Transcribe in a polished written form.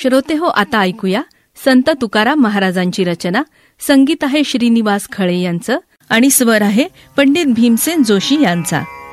श्रोते हो, आता ऐकूया संत तुकाराम महाराजांची रचना. संगीत आहे श्रीनिवास खळे यांचं आणि स्वर आहे पंडित भीमसेन जोशी यांचा.